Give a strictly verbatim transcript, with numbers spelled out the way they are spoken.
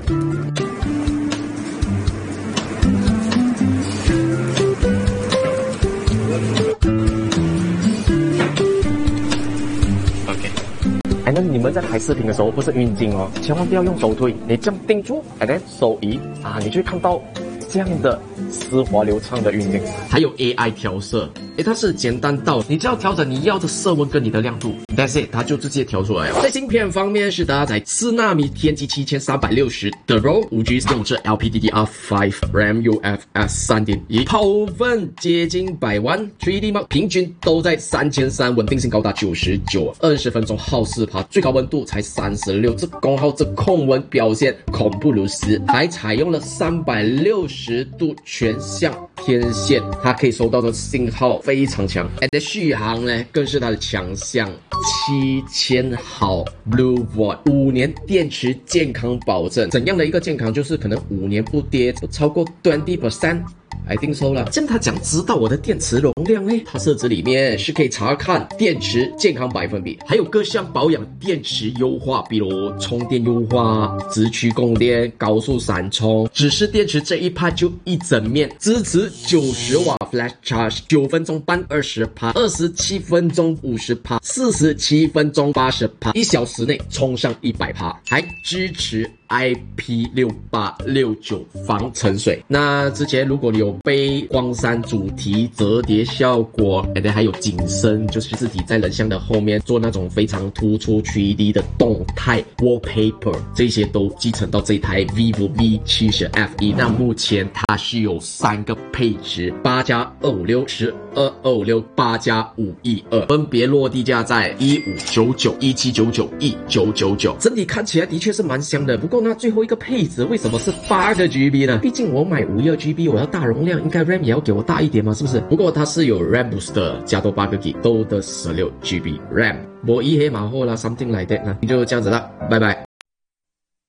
哎，那你们在拍视频的时候不是晕镜哦，千万不要用手推，你这样定住，哎，then 手移啊，你就会看到这样的丝滑流畅的晕镜。 还有 A I 调色，诶，它是简单到你只要调整你要的色温跟你的亮度 ，that's it， 它就直接调出来了。在芯片方面是搭载四纳米天玑七千三百六十的 R O M 五 G， 用着 L P D D R 五 RAM U F S 三点一， 跑分接近百万 三 D Mark 平均都在三千三，稳定性高达九十九，二十分钟耗 百分之四， 最高温度才三十六，这功耗这控温表现恐怖如斯，还采用了三百六十度全向天线，它可以收到的信号非常强。而续航呢，更是它的强项，七千毫 Blue Volt， 五年电池健康保证。怎样的一个健康？就是可能五年不跌，不超过 百分之二十。I think so 啦。这样他讲知道我的电池容量呢？它设置里面是可以查看电池健康百分比，还有各项保养电池优化，比如充电优化、直驱供电、高速闪充。只是电池这一 part 就一整面，支持九十瓦 Flash Charge， 九分钟半 百分之二十， 二十七分钟 百分之五十， 四十七分钟 八十， 一小时内充上 一百， 还支持I P 六八六九防沉水。那之前如果你有被光栅主题折叠效果，还有景深，就是自己在人像的后面做那种非常突出 三 D 的动态 wallpaper， 这些都继承到这一台 vivo V 七十 F E。 那目前它是有三个配置，八加二五六、十二二五六、八加五一二，分别落地价在一五九九、一七九九、一九九九。整体看起来的确是蛮香的，不过那最后一个配置为什么是八个 G B 呢？毕竟我买五十二 G B， 我要大容量，应该 RAM 也要给我大一点嘛，是不是？不过它是有 RAM Booster 加多八个 G B， 都的十六 G B RAM。我一黑马后啦 ，something like that 呢，就这样子啦，拜拜。